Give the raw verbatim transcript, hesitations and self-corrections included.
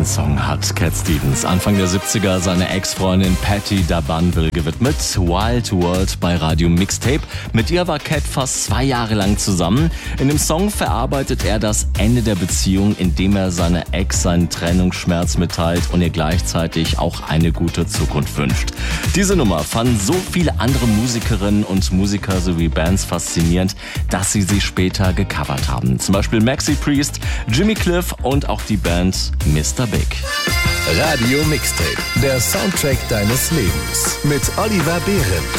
Song hat Cat Stevens Anfang der siebziger seiner Ex-Freundin Patti D'Abanneville gewidmet. Wild World bei Radio Mixtape. Mit ihr war Cat fast zwei Jahre lang zusammen. In dem Song verarbeitet er das Ende der Beziehung, indem er seiner Ex seinen Trennungsschmerz mitteilt und ihr gleichzeitig auch eine gute Zukunft wünscht. Diese Nummer fanden so viele andere Musikerinnen und Musiker sowie Bands faszinierend, dass sie sie später gecovert haben. Zum Beispiel Maxi Priest, Jimmy Cliff und auch die Band Mister Big. Radio Mixtape, der Soundtrack deines Lebens mit Oliver Behrens.